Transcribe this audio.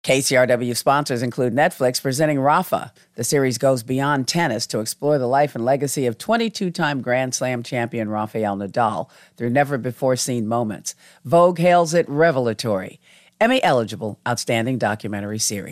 KCRW sponsors include Netflix presenting Rafa. The series goes beyond tennis to explore the life and legacy of 22-time Grand Slam champion Rafael Nadal through never-before-seen moments. Vogue hails it revelatory. Emmy-eligible, outstanding documentary series.